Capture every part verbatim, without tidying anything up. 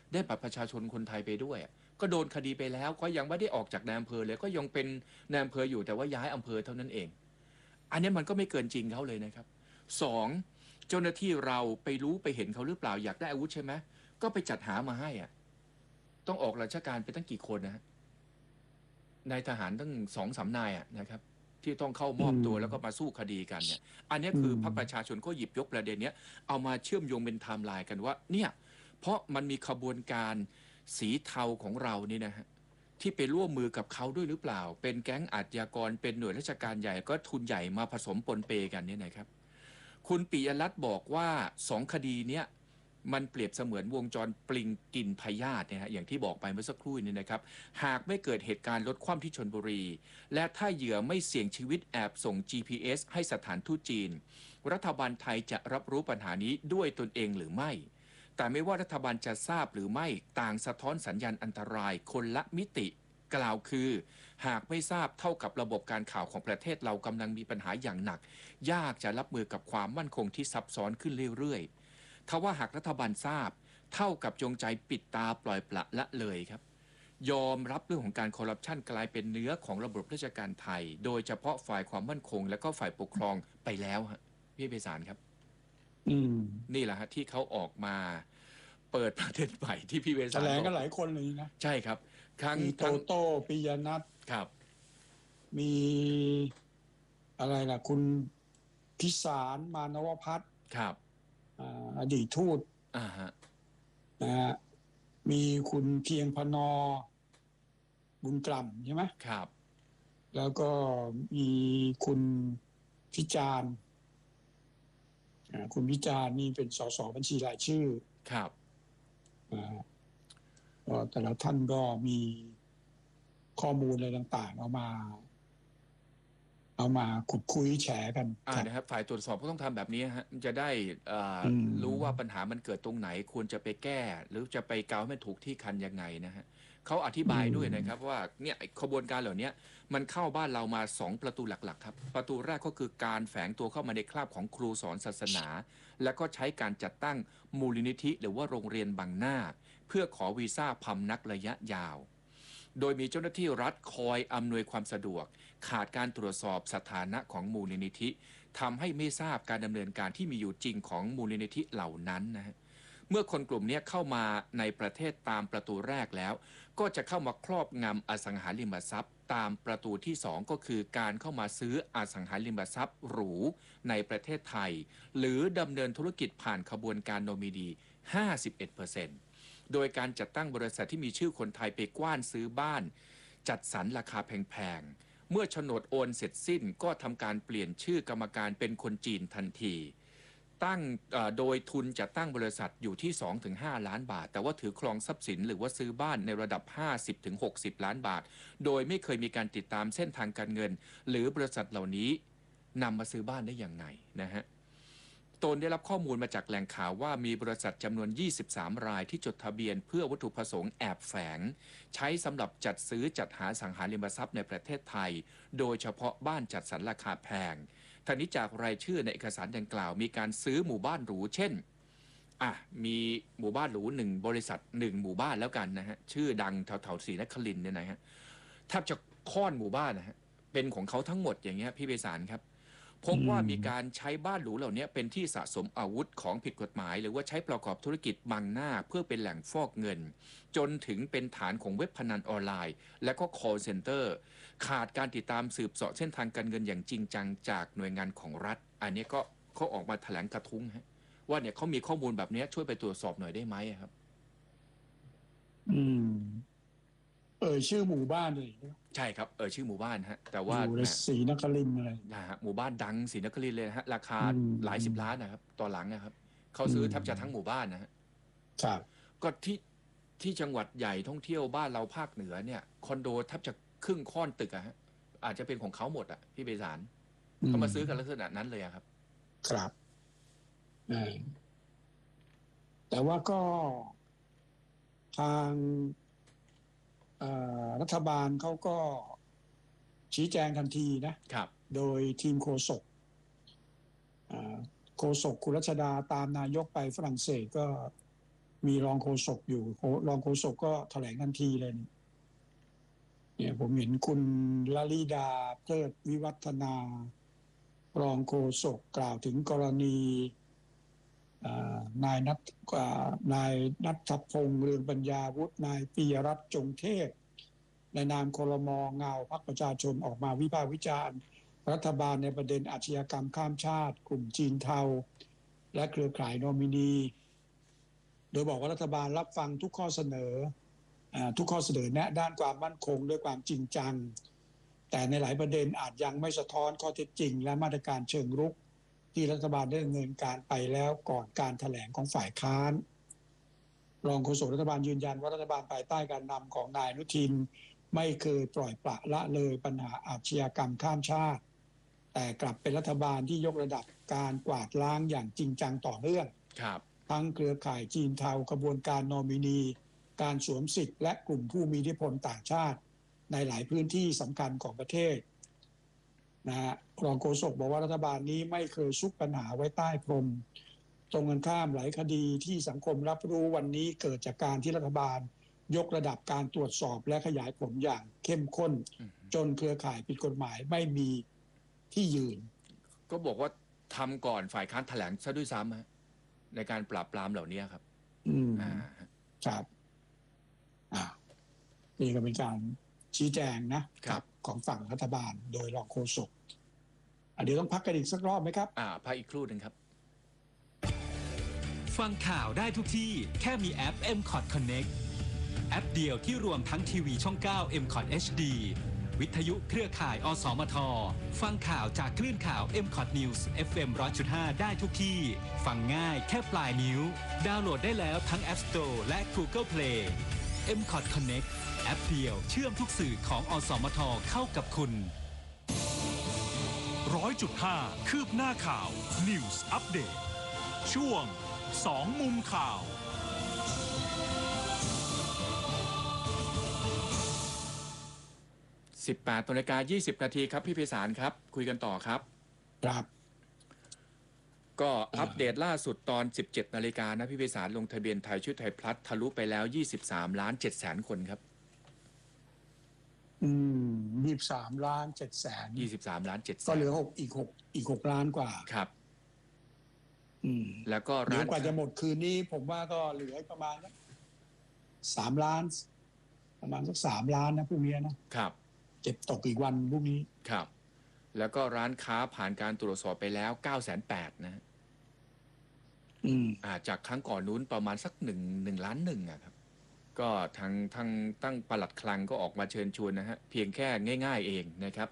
ได้บัตรประชาชนคนไทยไปด้วยก็โดนคดีไปแล้วก็ยังไม่ได้ออกจากนายอำเภอเลยก็ยังเป็นนายอำเภออยู่แต่ว่าย้ายอำเภอเท่านั้นเองอันนี้มันก็ไม่เกินจริงเขาเลยนะครับสองเจ้าหน้าที่เราไปรู้ไปเห็นเขาหรือเปล่าอยากได้อาวุธใช่ไหมก็ไปจัดหามาให้อ่ะต้องออกราชการไปตั้งกี่คนนะฮะนายทหารตั้งสองสามนายอ่ะนะครับที่ต้องเข้ามอือบตัวแล้วก็มมาสู้คดีกันเนี่ยอันนี้อืคือพรรคประมชาชนก็หยิบยกประเด็นเนี้ยเอามาเชื่อมโยงเป็นไทม์ไลน์กันว่าเนี่ยเพราะมันมีขบวนการสีเทาของเรานี่นะฮะที่ไปร่วมมือกับเขาด้วยหรือเปล่าเป็นแก๊งอาชญากรเป็นหน่วยราชการใหญ่ก็ทุนใหญ่มาผสมปนเปกันเนี่ยนะครับคุณปิยรัตน์บอกว่าสองคดีเนี้ยมันเปรียบเสมือนวงจรปลิงกินพยาธิเนี่ยฮะอย่างที่บอกไปเมื่อสักครู่นี้นะครับหากไม่เกิดเหตุการณ์ลดความที่ชลบุรีและถ้าเหยื่อไม่เสี่ยงชีวิตแอบส่ง จี พี เอส ให้สถานทูตจีนรัฐบาลไทยจะรับรู้ปัญหานี้ด้วยตนเองหรือไม่แต่ไม่ว่ารัฐบาลจะทราบหรือไม่ต่างสะท้อนสัญญาณอันตรายคนละมิติกล่าวคือหากไม่ทราบเท่ากับระบบการข่าวของประเทศเรากำลังมีปัญหาอย่างหนักยากจะรับมือกับความมั่นคงที่ซับซ้อนขึ้นเรื่อยๆทว่าหากรัฐบาลทราบเท่ากับจงใจปิดตาปล่อยปละละเลยครับยอมรับเรื่องของการคอร์รัปชันกลายเป็นเนื้อของระบบราชการไทยโดยเฉพาะฝ่ายความมั่นคงและก็ฝ่ายปกครองไปแล้วฮะพี่ไพศาลครับอืมนี่แหละฮะที่เขาออกมาเปิดประเด็นใหม่ที่พี่ไพแถศาลบอกลงกันหลายคนเลยนะใช่ครับทั้งมีโตทั้งโต้ปิยนัทครับมีอะไรล่ะคุณพิสารมานวพัฒน์ครับอ่าอดีตทูตอ่าฮะนะฮะมีคุณเพียงพนอบุญกล่ำใช่ไหมครับแล้วก็มีคุณพิจารณ์อ่าคุณพิจารณ์นี่เป็นสสบัญชีรายชื่อครับอ่าก็แต่ละท่านก็มีข้อมูลอะไรต่างๆเอามาเอามาขุดคุยแฉกันอ่าครับนะครับฝ่ายตรวจสอบก็ต้องทำแบบนี้ฮะมันจะได้อ่าอืรู้ว่าปัญมหามันเกิดตรงไหนควรจะไปแก้หรือจะไปเกาให้มันถูกที่คันยังไงนะฮะเขาอธิอืบายด้วยนะครับมว่าเนี่ยขบวนการเหล่านี้มันเข้าบ้านเรามาสองประตูหลักๆครับประตูแรกก็คือการแฝงตัวเข้ามาในคราบของครูสอนศาสนาแล้วก็ใช้การจัดตั้งมูลนิธิหรือว่าโรงเรียนบังหน้าเพื่อขอวีซ่าพำนักระยะยาว โดยมีเจ้าหน้าที่รัฐคอยอำนวยความสะดวกขาดการตรวจสอบสถานะของมูลนิธิทำให้ไม่ทราบการดำเนินการที่มีอยู่จริงของมูลนิธิเหล่านั้นนะฮะเมื่อคนกลุ่มนี้เข้ามาในประเทศตามประตูแรกแล้วก็จะเข้ามาครอบงำอสังหาริมทรัพย์ตามประตูที่สองก็คือการเข้ามาซื้ออสังหาริมทรัพย์หรูในประเทศไทยหรือดำเนินธุรกิจผ่านขบวนการโนมินี ห้าสิบเอ็ดเปอร์เซ็นต์โดยการจัดตั้งบริษัทที่มีชื่อคนไทยไปกว้านซื้อบ้านจัดสรรราคาแพงๆเมื่อโฉนดโอนเสร็จสิ้นก็ทำการเปลี่ยนชื่อกรรมการเป็นคนจีนทันทีตั้งโดยทุนจะตั้งบริษัทอยู่ที่ สองถึงห้า ล้านบาทแต่ว่าถือครองทรัพย์สินหรือว่าซื้อบ้านในระดับ ห้าสิบถึงหกสิบ ล้านบาทโดยไม่เคยมีการติดตามเส้นทางการเงินหรือบริษัทเหล่านี้นำมาซื้อบ้านได้อย่างไงนะฮะ ตนได้รับข้อมูลมาจากแหล่งข่าวว่ามีบริษัทจำนวน ยี่สิบสาม รายที่จดทะเบียนเพื่อวัตถุประสงค์แอบแฝงใช้สำหรับจัดซื้อจัดหาสังหาริมทรัพย์ในประเทศไทยโดยเฉพาะบ้านจัดสรรราคาแพงทั้งนี้จากรายชื่อในเอกสารดังกล่าวมีการซื้อหมู่บ้านหรูเช่นอ่ะมีหมู่บ้านหรูหนึ่งบริษัทหนึ่งหมู่บ้านแล้วกันนะฮะชื่อดังแถวๆศรีนครินทร์เนี่ยนะฮะแทบจะค่อนหมู่บ้านนะฮะเป็นของเขาทั้งหมดอย่างเงี้ยพี่เบสารครับ พอืบว่ามีมการใช้บ้านหรูเหล่านี้เป็นที่สะสมอาวุธของผิดกฎหมายหรือว่าใช้ประกอบธุรกิจบังหน้าเพื่อเป็นแหล่งฟอกเงินจนถึงเป็นฐานของเว็บพนันออนไลน์และก็ call center ขาดการติดตามสืบเสาะเส้นทางการเงินอย่างจริงจังจากหน่วยงานของรัฐอันนี้ก็เขาออกมาแถลงกระทุ้งฮะว่าเนี่ยเขามีข้อมูลแบบนี้ช่วยไปตรวจสอบหน่อยได้ไหมครับอืมเอ่ยชื่อหมู่บ้านเลยใช่ครับเออชื่อหมู่บ้านฮะแต่ว่าอยู่ในแหมศรีนครินทร์อะไรนะฮะหมู่บ้านดังศรีนครินทร์เลยนะฮะราคาอืมหลายอืมสิบล้านนะครับตอนหลังนะครับเขาอืซื้อแทบจะทั้งหมมู่บ้านนะฮะครับก็ที่ที่จังหวัดใหญ่ท่องเที่ยวบ้านเราภาคเหนือเนี่ยคอนโดแทบจะครึ่งค่อนตึกอะฮะอาจจะเป็นของเขาหมดอะพี่เบสารอืมเขามาซื้อกันลักษณะนั้นเลยอะครับครับเออแต่ว่าก็ทางเอ่อรัฐบาลเขาก็ชี้แจงทันทีนะครับโดยทีมโฆษกอ่าโฆษกคุณรัชดาตามนายกไปฝรั่งเศสก็มีรองโฆษกอยู่โฆรองโฆษกก็แถลงทันทีเลยนี่เนี่ยผมเห็นคุณลลิดาเพลิดวิวัฒนารองโฆษกกล่าวถึงกรณีอ่านายนัทอ่านายนัทพงษ์เรืองปัญญาวุฒินายปิยรัตน์จงเทพในนามครม.เงาพรรคประชาชนออกมาวิพากษ์วิจารณ์รัฐบาลในประเด็นอาชญากรรมข้ามชาติกลุ่มจีนเทาและเครือข่ายนอมินีโดยบอกว่ารัฐบาลรับฟังทุกข้อเสนอทุกข้อเสนอแนะด้านความมั่นคงด้วยความจริงจังแต่ในหลายประเด็นอาจยังไม่สะท้อนข้อเท็จจริงและมาตรการเชิงรุกที่รัฐบาลได้ดำเนินการไปแล้วก่อนการแถลงของฝ่ายค้านรองโฆษกรัฐบาลยืนยันว่ารัฐบาลภายใต้การนำของนายอนุทินไม่เคยปล่อยปละละเลยปัญหาอาชญากรรมข้ามชาติแต่กลับเป็นรัฐบาลที่ยกระดับการกวาดล้างอย่างจริงจังต่อเนื่องทั้งเครือข่ายจีนเทากระบวนการนอมินีการสวมสิทธิ์และกลุ่มผู้มีอิทธิพลต่างชาติในหลายพื้นที่สำคัญของประเทศนะฮะรองโฆษกบอกว่ารัฐบาลนี้ไม่เคยซุกปัญหาไว้ใต้พรมตรงกันข้ามหลายคดีที่สังคมรับรู้วันนี้เกิดจากการที่รัฐบาลยกระดับการตรวจสอบและขยายผลอย่างเข้มข้นจนเครือข่ายผิดกฎหมายไม่มีที่ยืนก็บอกว่าทำก่อนฝ่ายค้านแถลงซะด้วยซ้ำฮะในการปราบปรามเหล่านี้ครับอืมครับอ่านี่ก็เป็นการชี้แจงนะครับของฝั่งรัฐบาลโดยรองโฆษกเดี๋ยวต้องพักกันอีกสักรอบไหมครับอ่าพักอีกครู่หนึ่งครับฟังข่าวได้ทุกที่แค่มีแอป เอ็ม คอท Connect แอปเดียวที่รวมทั้งทีวีช่อง เก้า เอ็ม คอท เอช ดี วิทยุเครือข่ายอสมทฟังข่าวจากคลื่นข่าว เอ็ม คอท News เอฟ เอ็ม หนึ่งร้อยจุดห้า ได้ทุกที่ฟังง่ายแค่ปลายนิ้วดาวน์โหลดได้แล้วทั้ง App Store และ Google Play เอ็ม คอท Connect แอปเดียวเชื่อมทุกสื่อของอสมทเข้ากับคุณร้อยจุดห้าคืบหน้าข่าว News Update ช่วงสองมุมข่าวสิบแปดนาฬิกายี่สิบนาทีครับพี่ไพศาลครับคุยกันต่อครับครับก็อัปเดตล่าสุดตอนสิบเจ็ดนาฬิกานะพี่ไพศาลลงทะเบียนไทยชุดไทยพลัสทะลุไปแล้วยี่สิบสามล้านเจ็ดแสนคนครับอืมยี่สิบสามล้านเจ็ดแสนยี่สิบสามล้านเจ็ดแสนก็เหลือหกอีกหกอีกหกล้านกว่าครับอืมแล้วก็ร้านกว่าจะหมดคืนนี้ผมว่าก็เหลือประมาณสามล้านประมาณสักสามล้านนะพรุ่งนี้นะครับเจ็บตกอีกวันพรุ่งนี้ครับแล้วก็ร้านค้าผ่านการตรวจสอบไปแล้วเก้าแสนแปดนะอืมอ่าจากครั้งก่อนนู้นประมาณสักหนึ่งหนึ่งล้านหนึ่งอะครับก็ทางทางตั้งปลัดคลังก็ออกมาเชิญชวนนะฮะเพียงแค่ง่ายๆเองนะครับ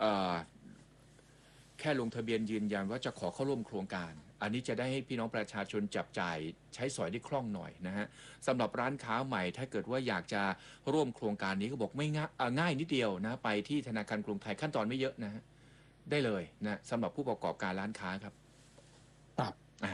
แค่ลงทะเบียนยืนยันว่าจะขอเข้าร่วมโครงการอันนี้จะได้ให้พี่น้องประชาชนจับจ่ายใช้สอยได้คล่องหน่อยนะฮะสำหรับร้านค้าใหม่ถ้าเกิดว่าอยากจะร่วมโครงการนี้ก็บอกไม่ง่ายง่ายนิดเดียวนะไปที่ธนาคารกรุงไทยขั้นตอนไม่เยอะนะฮะได้เลยนะสำหรับผู้ประกอบการร้านค้าครับครับอ่า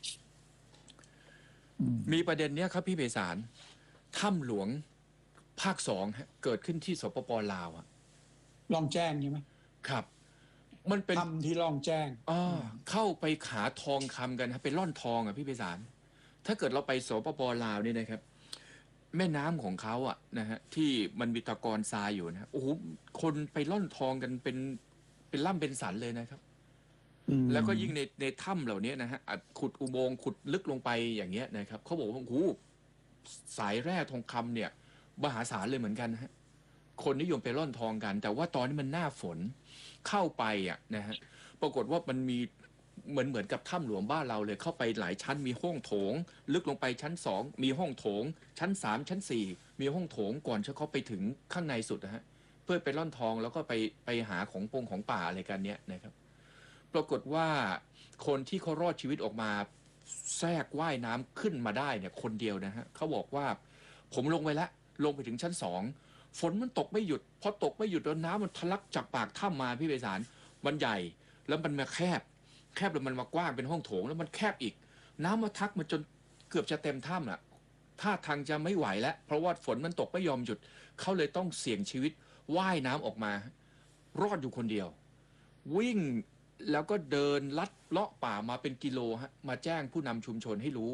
มีประเด็นเนี้ยครับพี่เบสารถ้ำหลวงภาคสองฮะเกิดขึ้นที่สปป.ลาวอะล่องแจ้งใช่ไหมครับมันเป็นถ้ำที่ล่องแจ้งอ่าเข้าไปขาทองคำกันฮะเป็นล่อนทองอ่ะพี่เบสารถ้าเกิดเราไปสปป.ลาวนี่นะครับแม่น้ำของเขาอ่ะนะฮะที่มันมีตะกอนทรายอยู่นะโอ้โหคนไปล่อนทองกันเป็นเป็นล่ำเป็นสันเลยนะครับแล้วก็ยิ่งในในถ้ำเหล่านี้นะฮะขุดอุโมงค์ขุดลึกลงไปอย่างเงี้ยนะครับเขาบอกว่าโอ้โหสายแร่ทองคำเนี่ยมหาศาลเลยเหมือนกันฮะคนนิยมไปล่อนทองกันแต่ว่าตอนนี้มันหน้าฝนเข้าไปอ่ะนะฮะปรากฏว่ามันมีเหมือนเหมือนกับถ้ำหลวงบ้านเราเลยเข้าไปหลายชั้นมีห้องโถงลึกลงไปชั้นสองมีห้องโถงชั้นสามชั้นสี่มีห้องโถงก่อนจะเข้าไปถึงข้างในสุดนะฮะเพื่อไปล่อนทองแล้วก็ไปไปหาของปงของป่าอะไรกันเนี้ยนะครับปรากฏว่าคนที่เขารอดชีวิตออกมาแทรกว่ายน้ำขึ้นมาได้เนี่ยคนเดียวนะฮะเขาบอกว่าผมลงไปแล้วลงไปถึงชั้นสองฝนมันตกไม่หยุดพอตกไม่หยุดแล้วน้ำมันทะลักจากปากถ้ำมาพี่ไพศาลมันใหญ่แล้วมันมาแคบแคบแล้วมันมากว้างเป็นห้องโถงแล้วมันแคบอีกน้ำมาทักมาจนเกือบจะเต็มถ้ำอ่ะท่าทางจะไม่ไหวแล้วเพราะว่าฝนมันตกไม่ยอมหยุดเขาเลยต้องเสี่ยงชีวิตว่ายน้ำออกมารอดอยู่คนเดียววิ่งแล้วก็เดินลัดเลาะป่ามาเป็นกิโลฮะมาแจ้งผู้นำชุมชนให้รู้ว่า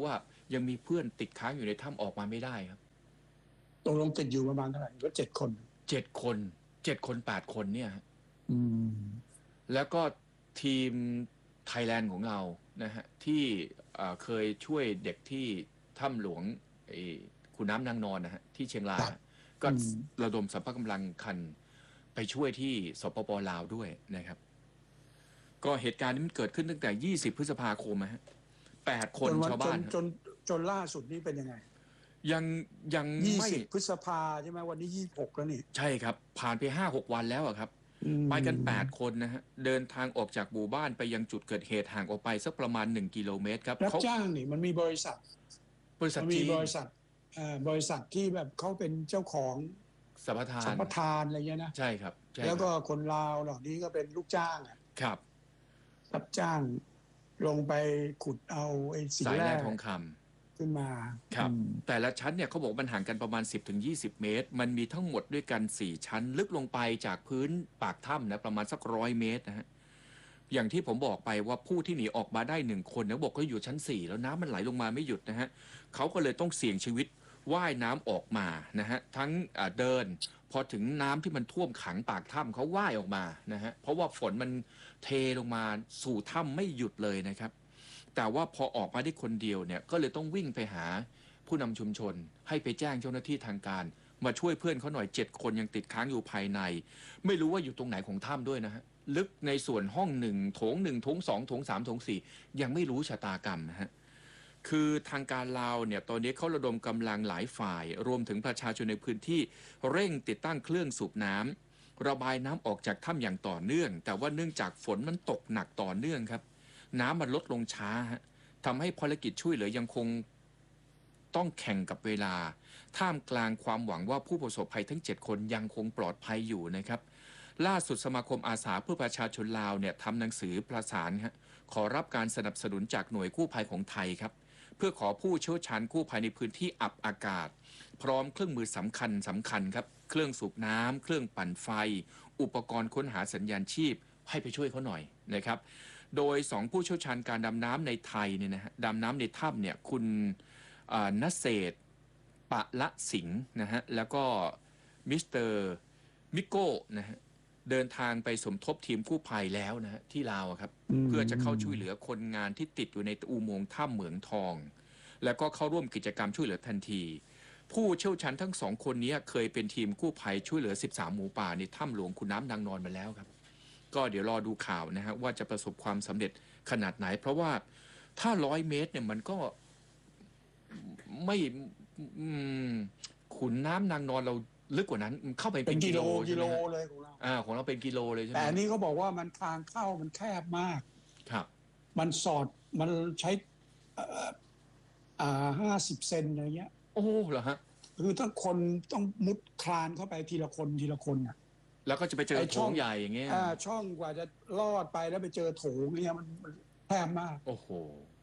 ยังมีเพื่อนติดค้างอยู่ในถ้ำออกมาไม่ได้ครับตกลงติดอยู่ประมาณเท่าไหร่ก็เจ็ดคนเจ็ดคนเจ็ดคนแปดคนเนี่ยฮะอืมแล้วก็ทีมไทยแลนด์ของเรานะฮะที่เอ่อเคยช่วยเด็กที่ถ้ำหลวงไอ้ขุนน้ำนางนอนนะฮะที่เชียงรายครับก็อืมระดมสรรพกำลังคันไปช่วยที่สปปลาวด้วยนะครับ ก็เหตุการณ์นี้มันเกิดขึ้นตั้งแต่ยี่สิบพฤษภาคมนะฮะแปดคนจนวันชาวจบ้าน นจนจนล่าสุดนี้เป็นยังไงยังยังยี่ไม่สิบพฤษภาใช่ไหมวันนี้ยี่สิบหกแล้วนี่ใช่ครับ ผ่านไปห้าหกวันแล้วอะครับอืมไปกันแปดคนนะฮะเดินทางออกจากหมู่บ้านไปยังจุดเกิดเหตุห่างออกไปสักประมาณหนึ่งกิโลเมตรครับรับเขาจ้างนี่มันมีบริษัทบริษัทมันมีจีนบริษัทเอ่อบริษัทที่แบบเขาเป็นเจ้าของสัมปทาสันมปทานอะไรเงี้ยนะใช่ครับใช่แล้วก็ครับคนลาวเหล่านี้ก็เป็นลูกจ้างอะครับรับจ้างลงไปขุดเอาไอ้สิ่งสายแร่แร่ทองคำขึ้นมาครับอืมแต่ละชั้นเนี่ยเขาบอกมันห่างกันประมาณ สิบถึงยี่สิบ เมตร มันมีทั้งหมดด้วยกันสี่ชั้น ลึกลงไปจากพื้นปากถ้ำนะประมาณสักร้อยเมตรนะฮะอย่างที่ผมบอกไปว่าผู้ที่หนีออกมาได้หนึ่งคนเนี่ยบอกก็อยู่ชั้นสี่แล้วน้ำมันไหลลงมาไม่หยุดนะฮะเขาก็เลยต้องเสี่ยงชีวิตว่ายน้ำออกมานะฮะทั้งอ่าเดิน พอถึงน้ำที่มันท่วมขังปากถ้ำเขาว่ายออกมานะฮะเพราะว่าฝนมันเทลงมาสู่ถ้ำไม่หยุดเลยนะครับ แต่ว่าพอออกมาได้คนเดียวเนี่ยก็เลยต้องวิ่งไปหาผู้นำชุมชน ให้ไปแจ้งเจ้าหน้าที่ทางการ มาช่วยเพื่อนเขาหน่อยเจ็ดคนยังติดค้างอยู่ภายใน ไม่รู้ว่าอยู่ตรงไหนของถ้ำด้วยนะฮะลึกในส่วนห้องหนึ่งโถงหนึ่งโถงสองโถงสามโถงสี่ยังไม่รู้ชะตากรรมนะฮะคือทางการลาวเนี่ยตอนนี้เขาระดมกำลังหลายฝ่าย รวมถึงประชาชนในพื้นที่เร่งติดตั้งเครื่องสูบน้ำระบายน้ำออกจากถ้ำอย่างต่อเนื่อง แต่ว่าเนื่องจากฝนมันตกหนักต่อเนื่องครับ น้ำมันลดลงช้าฮะทำให้ภารกิจช่วยเหลือยังคงต้องแข่งกับเวลา ท่ามกลางความหวังว่าผู้ประสบภัยทั้งเจ็ดคนยังคงปลอดภัยอยู่นะครับ ล่าสุดสมาคมอาสาเพื่อประชาชนลาวเนี่ยทำหนังสือประสานฮะขอรับการสนับสนุนจากหน่วยกู้ภัยของไทยครับ เพื่อขอผู้เชี่ยวชาญกู้ภัยในพื้นที่อับอากาศ พร้อมเครื่องมือสำคัญสำคัญครับ เครื่องสูบน้ำเครื่องปั่นไฟ อุปกรณ์ค้นหาสัญญาณชีพให้ไปช่วยเขาหน่อยนะครับ โดยสองผู้เชี่ยวชาญการดำน้ำในไทยเนี่ยนะฮะดำน้ำในถ้ำเนี่ยคุณอ่าณเศรษฐ์ปะละสิงห์นะฮะแล้วก็มิสเตอร์มิโก้นะฮะเดินทางไปสมทบทีมกู้ภัยแล้วนะฮะที่ลาวอะครับมเพื่อจะเข้าช่วยเหลือคนงานที่ติดอยู่ในอุโมงค์ถ้ำเหมืองทอง แล้วก็เข้าร่วมกิจกรรมช่วยเหลือทันที ผู้เชี่ยวชาญทั้งสองคนนี้เคยเป็นทีมกู้ภัยช่วยเหลือสิบสามหมูป่าในถ้ำหลวงขุนน้ำนางนอนมาแล้วครับ ก็เดี๋ยวรอดูข่าวนะฮะว่าจะประสบความสำเร็จขนาดไหน เพราะว่าถ้าร้อยเมตรเนี่ยมันก็ไม่อืมขุนน้ำนางนอนเราลึกกว่านั้นเข้าไปเป็เป็น นกิกิโลโลกิใช่ไหโลมฮะเลยของเราอ่าของเราเป็นกิโลเลยใช่ไหมแต่อันนี้เขาบอกว่ามันทางเข้ามันแคบมากครับมันสอดมันใช้เอ่ออ่าห้าสิบเซนอะไรเงี้ยโอ้เหรอฮะคือถ้าคนต้องมุดคลานเข้าไปทีละคนทีละคนอ่ะแล้วก็จะไปเจอไอ้โถช่องงใหญ่อย่างเงี้ยอ่าช่องกว่าจะลอดไปแล้วไปเจอโถงเนี่ยมันมันแคบมากโอ้โห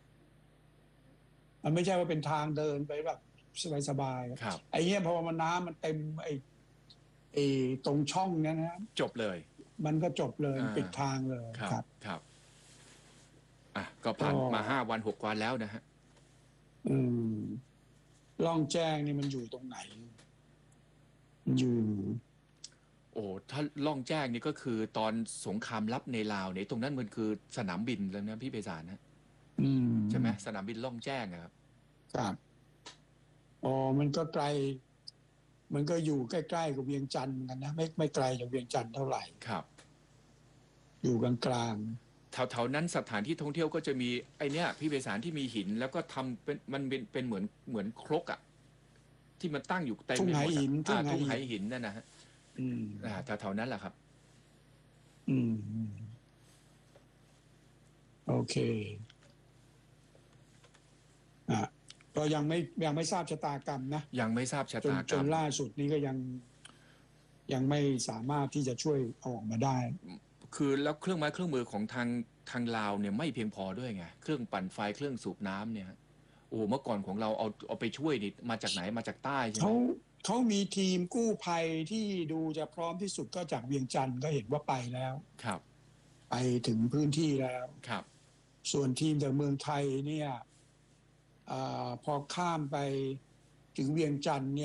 มันไม่ใช่ว่าเป็นทางเดินไปแบบสบายๆครับไอ้เงี้ยพอมันน้ำมันเต็มไอ้ไอ้ตรงช่องเนี้ยนะจบเลยมันก็จบเลยอ่าปิดทางเลยครับครับครับอ่ะก็ผ่านก็มาห้าวันหกวันแล้วนะฮะอืมล่องแจ้งนี่มันอยู่ตรงไหน อยู่โอ้ถ้าล่องแจ้งนี่ก็คือตอนสงครามลับในลาวเนี่ยตรงนั้นมันคือสนามบินแล้วนะพี่ไพศาลนะอืมใช่ไหมสนามบินล่องแจ้งอะครับครับอ๋อมันก็ไกล มันก็อยู่ใกล้ๆกับเวียงจันทร์เหมือนกันนะไม่ไม่ไกลจากเวียงจันทร์เท่าไหร่ครับอยู่กลางแถวๆนั้นสถานที่ท่องเที่ยวก็จะมีไอเนี้ยพี่ไพศาลที่มีหิน แล้วก็ทำเป็นมันเป็นเป็นเหมือนเหมือนครกอะที่มันตั้งอยู่เต็มทุ่งไปไหมดอะหินทุ่อ่างไหทุ่งไหหินหินนั่นนะฮะๆอืมอ่าแถวๆนั้นแหละครับอืมอืมโอเคอ่ะก็ยังไม่ยังไม่ทราบชะตากรรมนะยังไม่ทราบชะจนตากจรรนมล่าสุดนี้ก็ยัง ยังไม่สามารถที่จะช่วยเอาออกมาได้คือแล้วเครื่องไม้เครื่องมือของทางทางลาวเนี่ยไม่เพียงพอด้วยไงเครื่องปั่นไฟเครื่องสูบน้ำเนี่ยฮะโอ้เมื่อก่อนของเราเอาเอาไปช่วยนี่มาจากไหนมาจากใต้ใช่ไหมเขาเขามีทีมกู้ภัยที่ดูจะพร้อมที่สุดก็จากเวียงจันทร์ก็เห็นว่าไปแล้วครับไปถึงพื้นที่แล้วครับส่วนทีมจากเมืองไทยเนี่ยอาพอข้ามไปถึงเวียงจันทร์เนี่ย